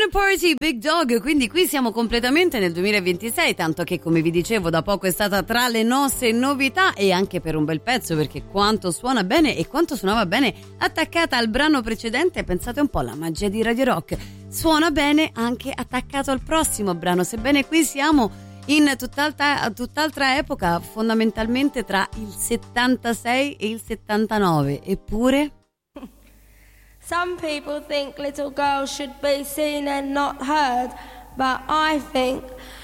Party Big Dog, quindi qui siamo completamente nel 2026, tanto che, come vi dicevo, da poco è stata tra le nostre novità e anche per un bel pezzo, perché quanto suona bene e quanto suonava bene attaccata al brano precedente. Pensate un po' alla magia di Radio Rock, suona bene anche attaccato al prossimo brano, sebbene qui siamo in tutt'altra epoca, fondamentalmente tra il 76 e il 79, eppure... Some people think little girls should be seen and not heard, but I think